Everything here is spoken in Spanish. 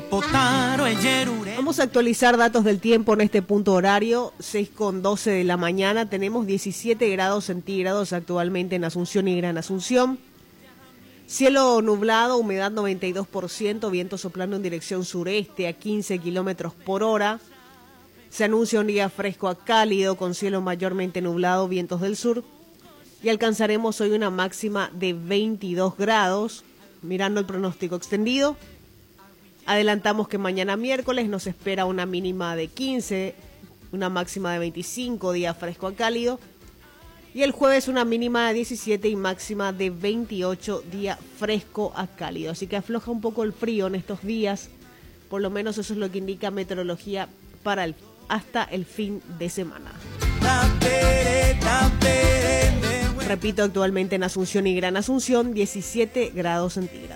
Vamos a actualizar datos del tiempo en este punto horario, 6:12 de la mañana. Tenemos 17 grados centígrados actualmente en Asunción y Gran Asunción. Cielo nublado, humedad 92%, viento soplando en dirección sureste a 15 kilómetros por hora. Se anuncia un día fresco a cálido con cielo mayormente nublado, vientos del sur. Y alcanzaremos hoy una máxima de 22 grados. Mirando el pronóstico extendido, adelantamos que mañana miércoles nos espera una mínima de 15, una máxima de 25, día fresco a cálido. Y el jueves una mínima de 17 y máxima de 28, día fresco a cálido. Así que afloja un poco el frío en estos días, por lo menos eso es lo que indica meteorología para hasta el fin de semana. Repito, actualmente en Asunción y Gran Asunción, 17 grados centígrados.